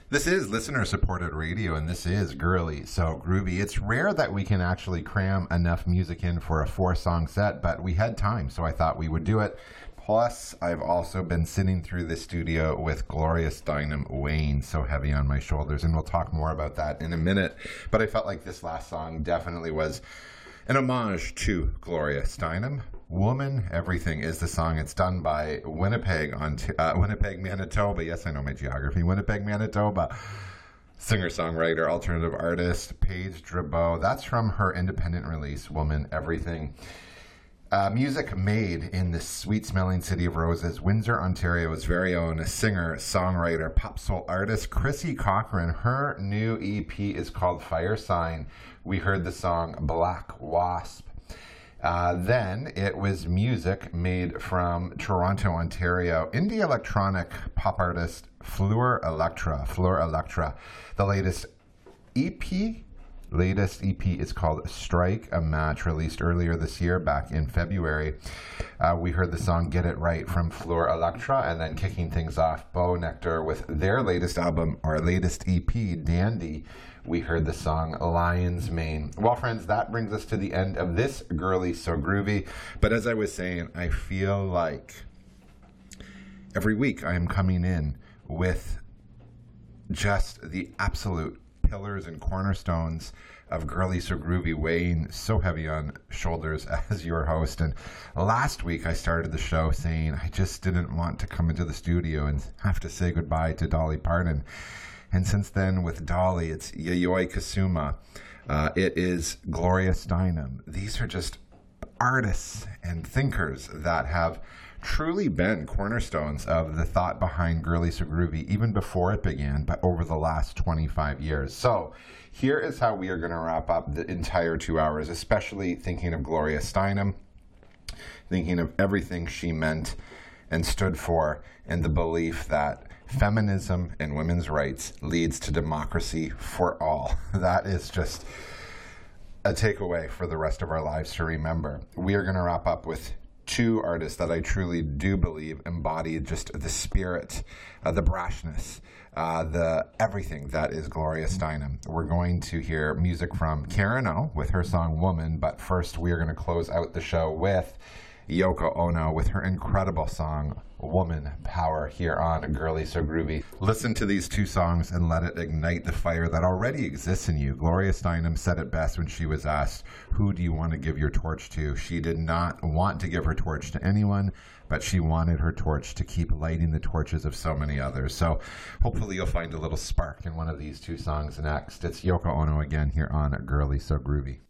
This is listener supported radio, and this is Girly So Groovy. It's rare that we can actually cram enough music in for a 4-song set, but we had time, so I thought we would do it. Plus, I've also been sitting through the studio with Gloria Steinem weighing so heavy on my shoulders, and we'll talk more about that in a minute. But I felt like this last song definitely was an homage to Gloria Steinem. Woman Everything is the song. It's done by Winnipeg, Manitoba. Yes, I know my geography. Winnipeg, Manitoba. Singer-songwriter, alternative artist, Paige Drabeau. That's from her independent release, Woman Everything. Music made in the sweet-smelling city of Roses, Windsor, Ontario's very own singer, songwriter, pop soul artist, Chrissy Cochran. Her new EP is called Fire Sign. We heard the song Black Wasp. Then it was music made from Toronto, Ontario, indie electronic pop artist Fleur Electra. The latest EP is called Strike a Match, released earlier this year, back in February. We heard the song Get It Right from Fleur Electra, and then kicking things off, Bo Nectar with their latest album, or latest EP, Dandy. We heard the song Lion's Mane. Well, friends, that brings us to the end of this Girly So Groovy. But as I was saying, I feel like every week I am coming in with just the absolute pillars and cornerstones of Girly So Groovy, weighing so heavy on shoulders as your host. And last week I started the show saying I just didn't want to come into the studio and have to say goodbye to Dolly Parton. And since then, with Dolly, it's Yayoi Kusama. It is Gloria Steinem. These are just artists and thinkers that have truly been cornerstones of the thought behind Girly So Groovy, even before it began, but over the last 25 years. So here is how we are going to wrap up the entire 2 hours, especially thinking of Gloria Steinem, thinking of everything she meant and stood for, and the belief that feminism and women's rights leads to democracy for all. That is just a takeaway for the rest of our lives to remember. We are going to wrap up with two artists that I truly do believe embody just the spirit, the brashness, the everything that is Gloria Steinem. We're going to hear music from Karen O with her song Woman, but first we are going to close out the show with Yoko Ono with her incredible song Woman Power here on Girly So Groovy. Listen to these two songs and let it ignite the fire that already exists in you. Gloria Steinem said it best when she was asked, who do you want to give your torch to? She did not want to give her torch to anyone, but she wanted her torch to keep lighting the torches of so many others. So hopefully you'll find a little spark in one of these two songs next. It's Yoko Ono again here on Girly So Groovy.